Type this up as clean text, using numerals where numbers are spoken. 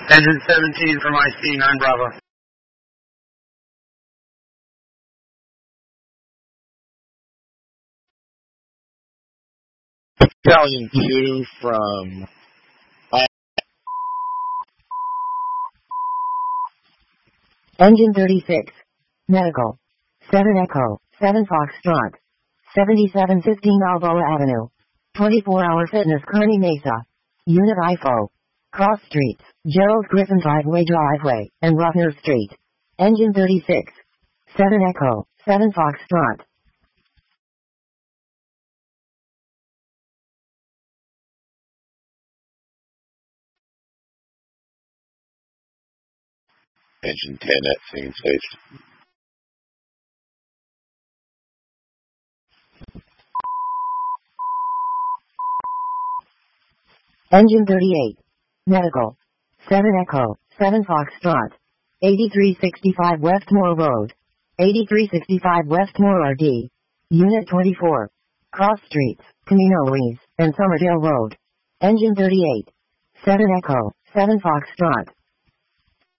Engine 17 from IC 9 Bravo. Battalion 2 from Engine 36. Medical. 7 Echo, 7 Foxtrot. 7715 Balboa Avenue. 24-hour fitness Kearney Mesa. Unit IFO. Cross Streets, Gerald Griffin Driveway, and Ruffner Street. Engine 36. 7 Echo, 7 Foxtrot. Engine 10 at same station. Engine 38. Medical. 7 Echo, 7 Foxtrot. 8365 Westmore Road. 8365 Westmore RD. Unit 24. Cross Streets, Camino Ruiz, and Somerdale Road. Engine 38. 7 Echo, 7 Foxtrot.